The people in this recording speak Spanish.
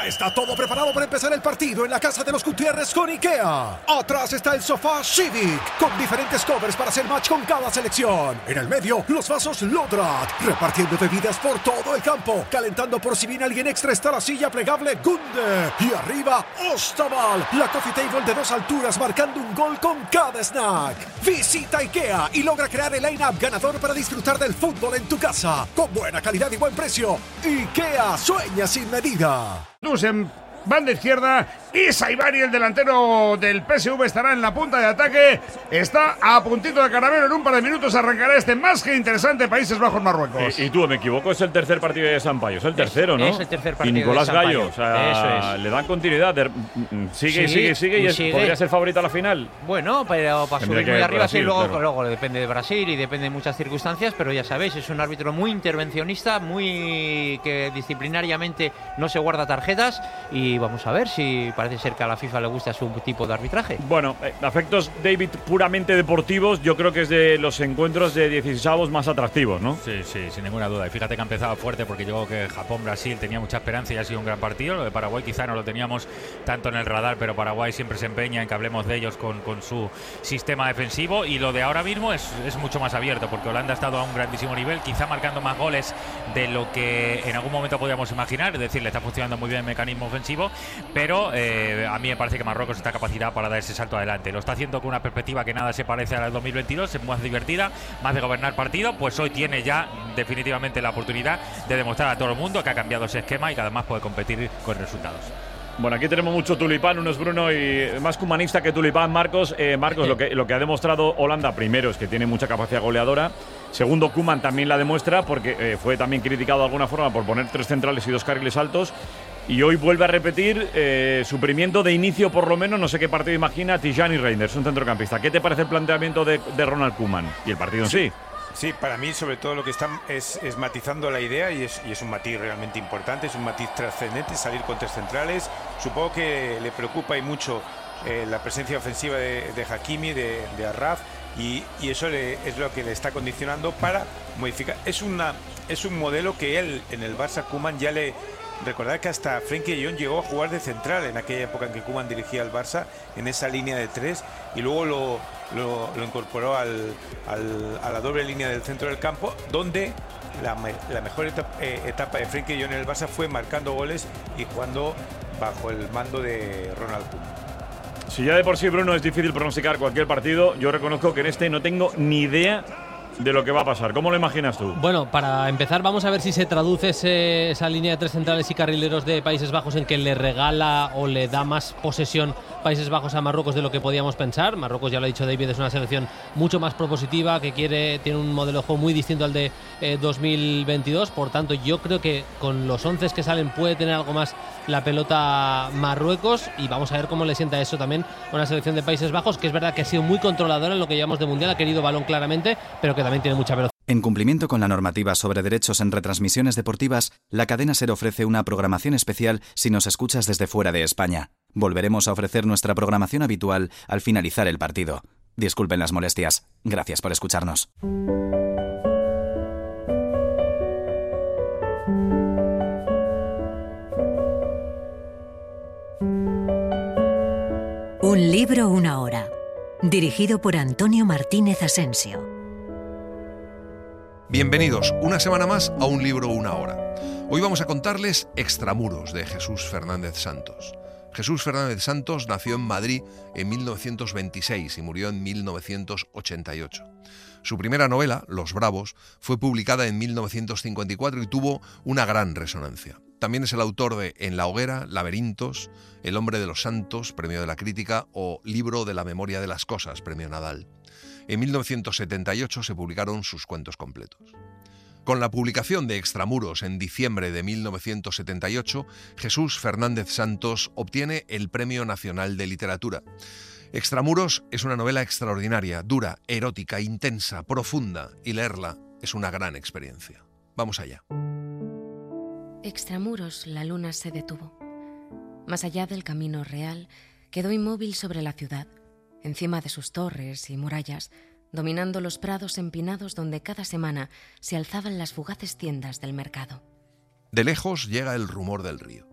Ya está todo preparado para empezar el partido en la casa de los Gutiérrez con IKEA. Atrás está el sofá Civic, con diferentes covers para hacer match con cada selección. En el medio, los vasos Lodrat, repartiendo bebidas por todo el campo. Calentando por si viene alguien extra está la silla plegable Gunde. Y arriba, Ostaval, la coffee table de 2 alturas marcando un gol con cada snack. Visita IKEA y logra crear el line-up ganador para disfrutar del fútbol en tu casa. Con buena calidad y buen precio. IKEA sueña sin medida. En banda izquierda, y Saibari, el delantero del PSV, estará en la punta de ataque. Está a puntito de caramelo. En un par de minutos arrancará este más que interesante Países Bajos-Marruecos. Y tú, me equivoco, es el tercer partido de Sampaio. Es el tercero, ¿no? Es el tercer partido. Y Nicolás de Sampaio. Gallo, o sea, eso es. le dan continuidad. Sigue y podría ser favorito a la final. Bueno, pero para subir muy arriba, Brasil, sí, luego, claro. luego depende de Brasil y depende de muchas circunstancias, pero ya sabéis, es un árbitro muy intervencionista, muy que disciplinariamente no se guarda tarjetas, y vamos a ver si parece ser que a la FIFA le gusta su tipo de arbitraje. Bueno, afectos, David, puramente deportivos, yo creo que es de los encuentros de 16avos más atractivos, ¿no? Sí, sin ninguna duda. Y fíjate que ha empezado fuerte, porque yo creo que Japón-Brasil tenía mucha esperanza y ha sido un gran partido. Lo de Paraguay quizá no lo teníamos tanto en el radar, pero Paraguay siempre se empeña en que hablemos de ellos con su sistema defensivo. Y lo de ahora mismo es mucho más abierto, porque Holanda ha estado a un grandísimo nivel, quizá marcando más goles de lo que en algún momento podíamos imaginar. Es decir, le está funcionando muy bien el mecanismo ofensivo, pero a mí me parece que Marruecos está capacidad para dar ese salto adelante. Lo está haciendo con una perspectiva que nada se parece a la del 2022, es más divertida, más de gobernar partido. Pues hoy tiene ya definitivamente la oportunidad de demostrar a todo el mundo que ha cambiado ese esquema y que además puede competir con resultados. Bueno, aquí tenemos mucho tulipán, uno es Bruno y más que humanista que tulipán, Marcos. Marcos, lo que ha demostrado Holanda, primero, es que tiene mucha capacidad goleadora. Segundo, Koeman también la demuestra, porque fue también criticado de alguna forma por poner 3 centrales y 2 carriles altos. Y hoy vuelve a repetir sufrimiento de inicio, por lo menos, no sé qué partido imagina, Tijani Reinders, un centrocampista. ¿Qué te parece el planteamiento de Ronald Koeman y el partido en sí? Sí, para mí sobre todo lo que están es matizando la idea, y es un matiz realmente importante, es un matiz trascendente, salir con 3 centrales. Supongo que le preocupa y mucho la presencia ofensiva de Hakimi, de Arraf, y eso es lo que le está condicionando para modificar. Es un modelo que él en el Barça, Koeman, ya le... Recordad que hasta Frenkie de Jong llegó a jugar de central en aquella época en que Koeman dirigía al Barça, en esa línea de 3, y luego lo incorporó a la doble línea del centro del campo, donde la mejor etapa de Frenkie de Jong en el Barça fue marcando goles y jugando bajo el mando de Ronald Koeman. Si ya de por sí, Bruno, es difícil pronosticar cualquier partido, yo reconozco que en este no tengo ni idea de lo que va a pasar. ¿Cómo lo imaginas tú? Bueno, para empezar vamos a ver si se traduce esa línea de 3 centrales y carrileros de Países Bajos en que le regala o le da más posesión Países Bajos a Marruecos de lo que podíamos pensar. Marruecos, ya lo ha dicho David, es una selección mucho más propositiva, que tiene un modelo de juego muy distinto al de 2022. Por tanto, yo creo que con los 11 que salen puede tener algo más la pelota Marruecos, y vamos a ver cómo le sienta eso también a una selección de Países Bajos, que es verdad que ha sido muy controladora en lo que llevamos de Mundial, ha querido balón claramente, pero que también tiene mucha velocidad. En cumplimiento con la normativa sobre derechos en retransmisiones deportivas, la cadena SER ofrece una programación especial si nos escuchas desde fuera de España. Volveremos a ofrecer nuestra programación habitual al finalizar el partido. Disculpen las molestias. Gracias por escucharnos. Un libro, una hora. Dirigido por Antonio Martínez Asensio. Bienvenidos una semana más a Un libro, una hora. Hoy vamos a contarles Extramuros, de Jesús Fernández Santos. Jesús Fernández Santos nació en Madrid en 1926 y murió en 1988. Su primera novela, Los Bravos, fue publicada en 1954 y tuvo una gran resonancia. También es el autor de En la hoguera, Laberintos, El hombre de los santos, premio de la crítica, o Libro de la memoria de las cosas, premio Nadal. En 1978 se publicaron sus cuentos completos. Con la publicación de Extramuros en diciembre de 1978, Jesús Fernández Santos obtiene el Premio Nacional de Literatura. Extramuros es una novela extraordinaria, dura, erótica, intensa, profunda, y leerla es una gran experiencia. Vamos allá. Extramuros, la luna se detuvo. Más allá del camino real, quedó inmóvil sobre la ciudad, encima de sus torres y murallas, dominando los prados empinados donde cada semana se alzaban las fugaces tiendas del mercado. De lejos llega el rumor del río.